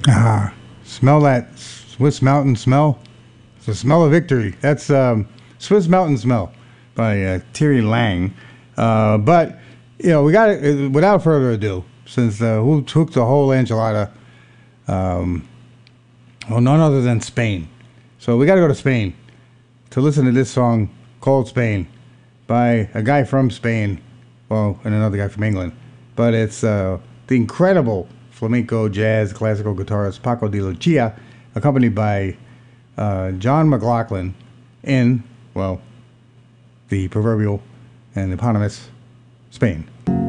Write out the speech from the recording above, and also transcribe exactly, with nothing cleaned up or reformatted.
Ah, smell that Swiss Mountain smell. It's the smell of victory. That's um, Swiss Mountain Smell by uh, Thierry Lang. Uh, but, you know, we got to, without further ado, since uh, who took the whole enchilada? Um, well, none other than Spain. So we got to go to Spain to listen to this song called Spain by a guy from Spain, well, and another guy from England. But it's uh, the incredible flamenco, jazz, classical guitarist Paco de Lucia, accompanied by uh, John McLaughlin in, well, the proverbial and eponymous Spain.